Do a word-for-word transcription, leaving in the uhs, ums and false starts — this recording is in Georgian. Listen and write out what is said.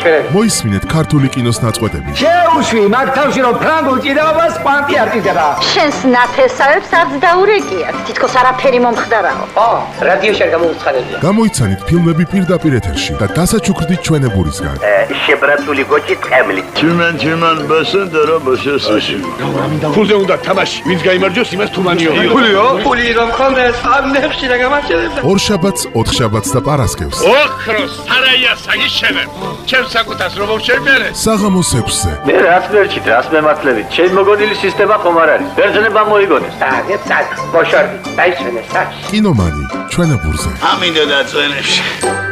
ჩვენები. მოისმინეთ ქართული კინოს ნაწყვეტები. შეუშვი მაგ თავში რომ ფრანგულ ჭიდაობას კვანტი არტიზდება. შენს ნათესავებს არც დაურეკიათ. თითქოს არაფერი მომხდარაო. ო, რადიოში არ გამოუცხადებია. გამოიცანით ფილმები პირდაპირ ეთერში და დასაჩუქრდით ჩვენებურისგან. შებრაცული გოჭი ტყემლით. Чиман чиман басენდა რა ბასესაში. ფულზე უნდა თამაში. ვინც გაიმარჯვოს იმას თუმანიო. ფულიო? ფული რომ ხონდეს ამ ნეხში რა გამარჯვებდა. ორ შაბათს, ოთხ შაბათს და პარასკევს. ოქროს სარაია საგიშენებ. ჩემს საკუთას რომ მოვშერმერე. საღამოს ექვსზე. მე რას ვერჩით, რას მემართლებით? შენ მოგონილი სისტემა ხომ არ არის? ბერძნება მოიგონეს. საგე საგ. მოშორდი. დაიშვენე საგ. კინომანი ჩვენებურზე. ამინდა და წვენებში.